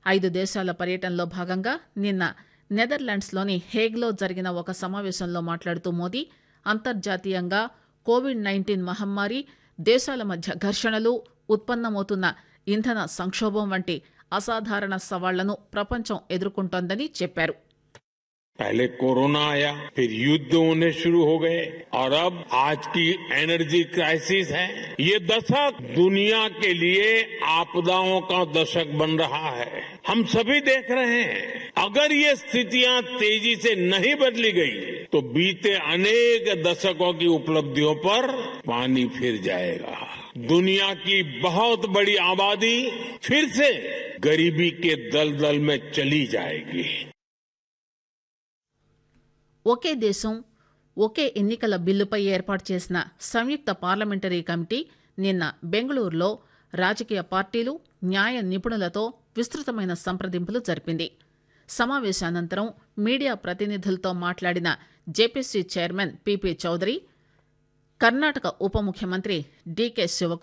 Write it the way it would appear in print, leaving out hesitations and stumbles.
5 దేశాల పర్యటనలో భాగంగా నిన్న నెదర్లాండ్స్లోని హేగ్లో జరిగిన ఒక సమావేశంలో మాట్లాడుతూ మోదీ అంతర్జాతీయంగా కోవిడ్-19 మహమ్మారి, దేశాల మధ్య ఘర్షణలు, ఉత్పన్నమవుతున్న ఇంధన సంక్షోభం వంటి అసాధారణ సవాళ్లను ప్రపంచం ఎదుర్కొంటోందని చెప్పారు. पहले कोरोना आया, फिर युद्ध होने शुरू हो गए और अब आज की एनर्जी क्राइसिस है. ये दशक दुनिया के लिए आपदाओं का दशक बन रहा है. हम सभी देख रहे हैं, अगर ये स्थितियां तेजी से नहीं बदली गई तो बीते अनेक दशकों की उपलब्धियों पर पानी फिर जाएगा. दुनिया की बहुत बड़ी आबादी फिर से गरीबी के दलदल में चली जाएगी. ఒకే దేశం ఒకే ఎన్నికల బిల్లుపై ఏర్పాటు చేసిన సంయుక్త పార్లమెంటరీ కమిటీ నిన్న బెంగళూరులో రాజకీయ పార్టీలు, న్యాయ నిపుణులతో విస్తృతమైన సంప్రదింపులు జరిపింది. సమావేశానంతరం మీడియా ప్రతినిధులతో మాట్లాడిన JPC chairman PP Chowdary, Karnataka ఉప ముఖ్యమంత్రి డీకే శివకుమార్